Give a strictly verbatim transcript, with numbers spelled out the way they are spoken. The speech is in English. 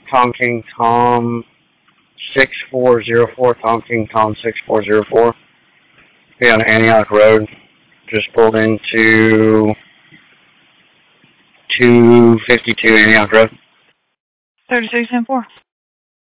Tom King Tom six four zero four, Tom King Tom six four zero four. Be on Antioch Road. Just pulled into two fifty-two Antioch Road. thirty-six ten four.